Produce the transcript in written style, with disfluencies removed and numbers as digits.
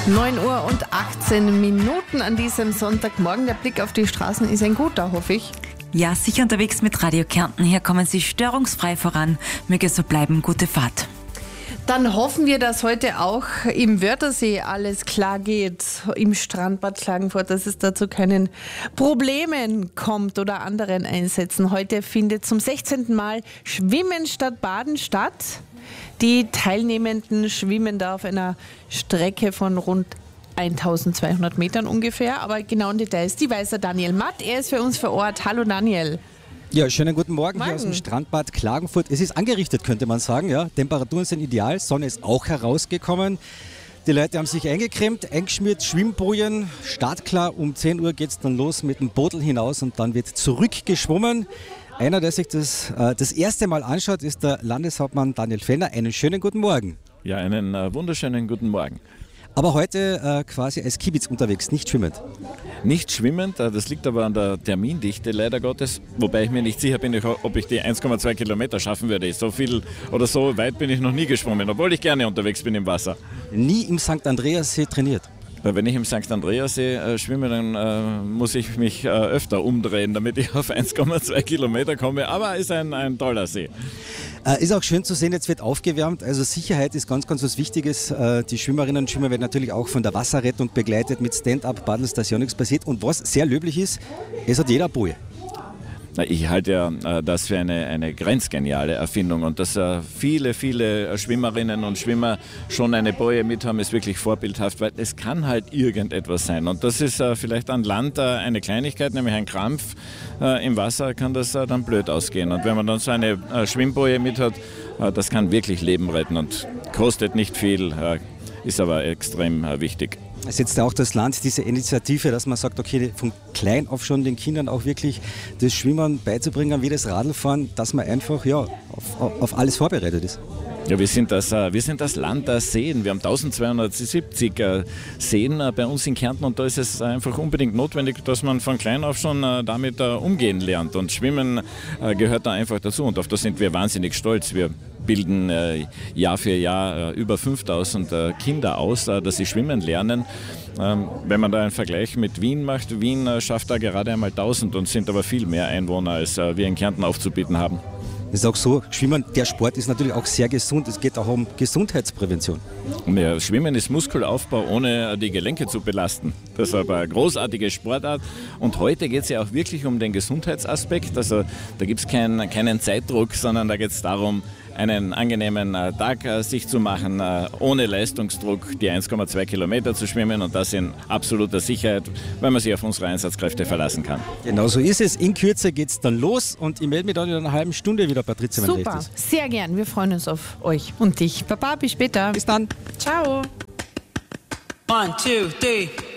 9:18 an diesem Sonntagmorgen. Der Blick auf die Straßen ist ein guter, hoffe ich. Ja, sicher unterwegs mit Radio Kärnten. Hier kommen Sie störungsfrei voran. Möge so bleiben. Gute Fahrt. Dann hoffen wir, dass heute auch im Wörthersee alles klar geht, im Strandbad Klagenfurt, dass es da zu keinen Problemen kommt oder anderen Einsätzen. Heute findet zum 16. Mal Schwimmen statt Baden statt. Die Teilnehmenden schwimmen da auf einer Strecke von rund 1200 Metern ungefähr. Aber genauen Details, die weiß der Daniel Matt. Er ist für uns vor Ort. Hallo Daniel. Ja, schönen guten Morgen hier aus dem Strandbad Klagenfurt. Es ist angerichtet, könnte man sagen. Ja. Temperaturen sind ideal, Sonne ist auch herausgekommen. Die Leute haben sich eingecremt, eingeschmiert, Schwimmbojen. Startklar, um 10 Uhr geht es dann los mit dem Bodel hinaus und dann wird zurückgeschwommen. Einer, der sich das erste Mal anschaut, ist der Landeshauptmann Daniel Fenner. Einen schönen guten Morgen. Ja, einen wunderschönen guten Morgen. Aber heute quasi als Kiebitz unterwegs, nicht schwimmend. Nicht schwimmend, das liegt aber an der Termindichte leider Gottes, wobei ich mir nicht sicher bin, ob ich die 1,2 Kilometer schaffen würde. So viel oder so weit bin ich noch nie geschwommen, obwohl ich gerne unterwegs bin im Wasser. Nie im St. Andreassee trainiert? Wenn ich im St. Andreassee schwimme, dann muss ich mich öfter umdrehen, damit ich auf 1,2 Kilometer komme. Aber ist ein toller See. Ist auch schön zu sehen, jetzt wird aufgewärmt. Also Sicherheit ist ganz, ganz was Wichtiges. Die Schwimmerinnen und Schwimmer werden natürlich auch von der Wasserrettung begleitet mit Stand-up-Paddles, dass ja nichts passiert. Und was sehr löblich ist, es hat jeder Boje. Ich halte ja das für eine grenzgeniale Erfindung und dass viele Schwimmerinnen und Schwimmer schon eine Boje mit haben, ist wirklich vorbildhaft, weil es kann halt irgendetwas sein und das ist vielleicht an Land eine Kleinigkeit, nämlich ein Krampf. Im Wasser kann das dann blöd ausgehen und wenn man dann so eine Schwimmboje mit hat, das kann wirklich Leben retten und kostet nicht viel, ist aber extrem wichtig. Setzt auch das Land diese Initiative, dass man sagt, okay, von klein auf schon den Kindern auch wirklich das Schwimmen beizubringen, wie das Radlfahren, dass man einfach auf alles vorbereitet ist. Ja, wir sind das Land der Seen. Wir haben 1270 Seen bei uns in Kärnten und da ist es einfach unbedingt notwendig, dass man von klein auf schon damit umgehen lernt. Und Schwimmen gehört da einfach dazu und auf das sind wir wahnsinnig stolz. Wir bilden Jahr für Jahr über 5000 Kinder aus, dass sie schwimmen lernen. Wenn man da einen Vergleich mit Wien macht, Wien schafft da gerade einmal 1000 und sind aber viel mehr Einwohner, als wir in Kärnten aufzubieten haben. Es ist auch so, Schwimmen, der Sport ist natürlich auch sehr gesund. Es geht auch um Gesundheitsprävention. Ja, Schwimmen ist Muskelaufbau, ohne die Gelenke zu belasten. Das ist aber eine großartige Sportart. Und heute geht es ja auch wirklich um den Gesundheitsaspekt. Also da gibt es keinen Zeitdruck, sondern da geht es darum, einen angenehmen Tag sich zu machen, ohne Leistungsdruck die 1,2 Kilometer zu schwimmen und das in absoluter Sicherheit, weil man sich auf unsere Einsatzkräfte verlassen kann. Genau so ist es. In Kürze geht es dann los und ich melde mich dann in einer halben Stunde wieder, Patricia, wenn Super, recht ist. sehr gern. Wir freuen uns auf euch und dich. Baba, bis später. Bis dann. Ciao. 1, 2, 3